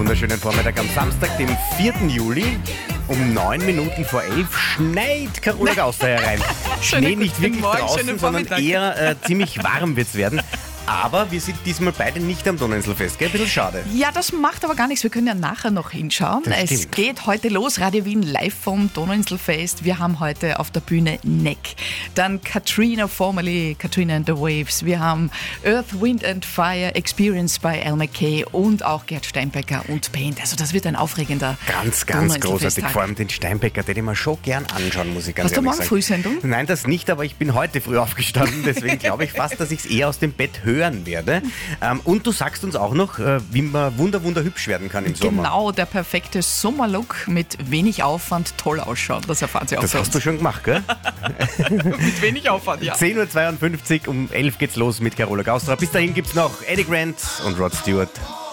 wunderschönen Vormittag am Samstag, dem 4. Juli. Um 9 Minuten vor 11 schneit Carola Gauster herein. Schnee nicht wirklich draußen, sondern eher ziemlich warm wird es werden. Aber wir sind diesmal beide nicht am Donauinselfest, gell? Ein bisschen schade. Ja, das macht aber gar nichts. Wir können ja nachher noch hinschauen. Es geht heute los. Radio Wien live vom Donauinselfest. Wir haben heute auf der Bühne Neck. Dann Katrina, formerly Katrina and the Waves. Wir haben Earth, Wind and Fire, Experience by Al McKay und auch Gerd Steinbecker und Paint. Also das wird ein aufregender Ganz großartig. Vor allem den Steinbecker, den ich mir schon gern anschauen, muss ich ganz ehrlich sagen. Hast du morgen Frühsendung? Nein, das nicht, aber ich bin heute früh aufgestanden. Deswegen glaube ich fast, dass ich es eher aus dem Bett hören werde. Und du sagst uns auch noch, wie man wunderhübsch werden kann im Sommer. Genau, der perfekte Sommerlook mit wenig Aufwand toll ausschauen. Das erfahren Sie auch. Das hast du schon gemacht, gell? Mit wenig Aufwand, ja. 10.52 Uhr, um 11 geht's los mit Carola Gauster. Bis dahin gibt's noch Eddie Grant und Rod Stewart.